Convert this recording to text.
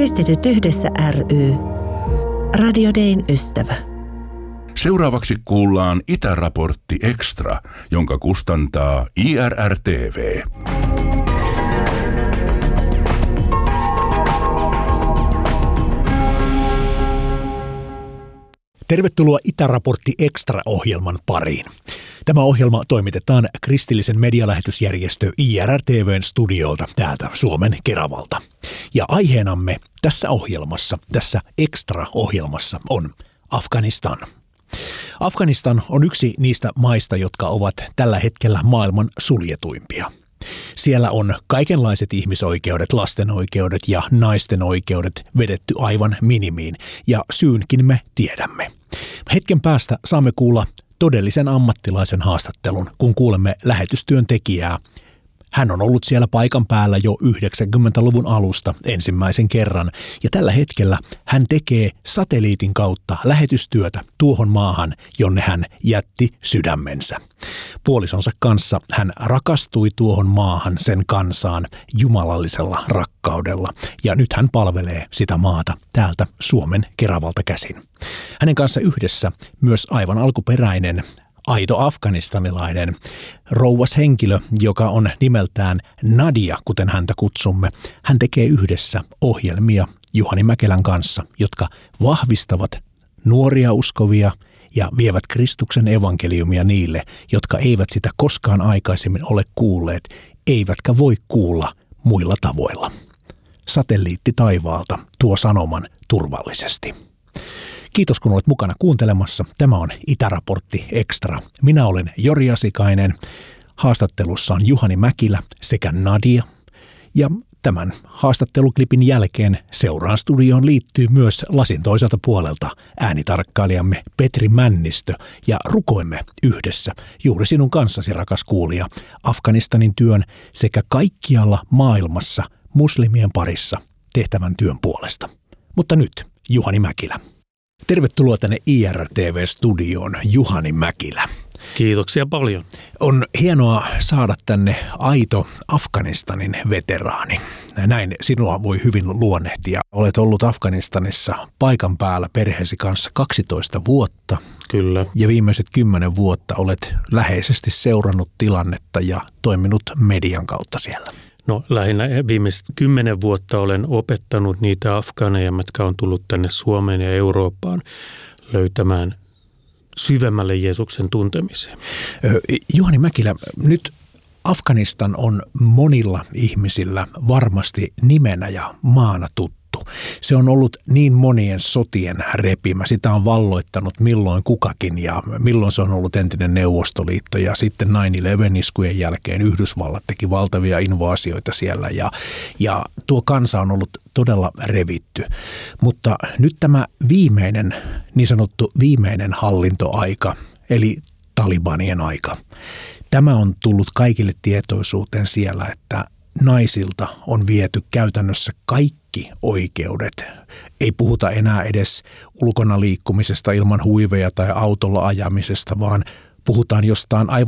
Kristityt yhdessä ry. Radio Dayn ystävä. Seuraavaksi kuullaan Itäraportti Extra, jonka kustantaa IRR-TV. Tervetuloa Itäraportti Extra-ohjelman pariin. Tämä ohjelma toimitetaan kristillisen medialähetysjärjestö IRR-TV:n studiolta täältä Suomen Keravalta. Ja aiheenamme tässä ohjelmassa, tässä Extra-ohjelmassa on Afganistan. Afganistan on yksi niistä maista, jotka ovat tällä hetkellä maailman suljetuimpia. Siellä on kaikenlaiset ihmisoikeudet, lasten oikeudet ja naisten oikeudet vedetty aivan minimiin, ja syynkin me tiedämme. Hetken päästä saamme kuulla todellisen ammattilaisen haastattelun, kun kuulemme lähetystyöntekijää. Hän on ollut siellä paikan päällä jo 90-luvun alusta ensimmäisen kerran, ja tällä hetkellä hän tekee satelliitin kautta lähetystyötä tuohon maahan, jonne hän jätti sydämensä. Puolisonsa kanssa hän rakastui tuohon maahan, sen kansaan, jumalallisella rakkaudella, ja nyt hän palvelee sitä maata täältä Suomen Keravalta käsin. Hänen kanssa yhdessä myös aivan alkuperäinen aito afganistanilainen rouvashenkilö, joka on nimeltään Nadia, kuten häntä kutsumme. Hän tekee yhdessä ohjelmia Juhani Mäkelän kanssa, jotka vahvistavat nuoria uskovia ja vievät Kristuksen evankeliumia niille, jotka eivät sitä koskaan aikaisemmin ole kuulleet, eivätkä voi kuulla muilla tavoilla. Satelliitti taivaalta tuo sanoman turvallisesti. Kiitos, kun olet mukana kuuntelemassa. Tämä on Itäraportti Extra. Minä olen Jori Asikainen. Haastattelussa on Juhani Mäkilä sekä Nadia. Ja tämän haastatteluklipin jälkeen seuraan studioon liittyy myös lasin toiselta puolelta äänitarkkailijamme Petri Männistö. Ja rukoimme yhdessä juuri sinun kanssasi, rakas kuulija, Afganistanin työn sekä kaikkialla maailmassa muslimien parissa tehtävän työn puolesta. Mutta nyt Juhani Mäkilä. Tervetuloa tänne IRR-TV-studioon, Juhani Mäkilä. Kiitoksia paljon. On hienoa saada tänne aito Afganistanin veteraani. Näin sinua voi hyvin luonnehtia. Olet ollut Afganistanissa paikan päällä perheesi kanssa 12 vuotta. Kyllä. Ja viimeiset 10 vuotta olet läheisesti seurannut tilannetta ja toiminut median kautta siellä. No lähinnä viimeiset 10 vuotta olen opettanut niitä afgaaneja, jotka on tullut tänne Suomeen ja Eurooppaan löytämään syvemmälle Jeesuksen tuntemiseen. Juhani Mäkilä, nyt Afganistan on monilla ihmisillä varmasti nimenä ja maana tuttu. Se on ollut niin monien sotien repimä. Sitä on valloittanut milloin kukakin ja milloin se on ollut entinen Neuvostoliitto. Ja sitten 9/11-iskujen jälkeen Yhdysvallat teki valtavia invaasioita siellä ja tuo kansa on ollut todella revitty. Mutta nyt tämä viimeinen, niin sanottu viimeinen hallintoaika, eli Talibanien aika, tämä on tullut kaikille tietoisuuteen siellä, että naisilta on viety käytännössä kaikki oikeudet. Ei puhuta enää edes ulkona liikkumisesta ilman huiveja tai autolla ajamisesta, vaan puhutaan jostain aivan